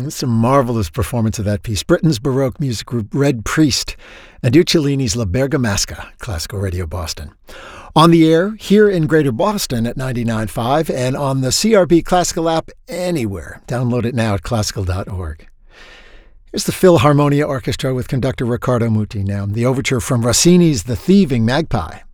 It's a marvelous performance of that piece. Britain's Baroque music group Red Priest and Uccellini's La Bergamasca, Classical Radio Boston. On the air here in Greater Boston at 99.5 and on the CRB Classical app anywhere. Download it now at classical.org. Here's the Philharmonia Orchestra with conductor Riccardo Muti now. The overture from Rossini's The Thieving Magpie.